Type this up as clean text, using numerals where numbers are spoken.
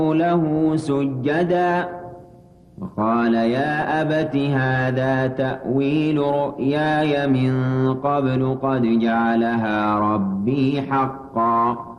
له سجدا وقال يا أبت هذا تأويل رؤياي من قبل قد جعلها ربي حقا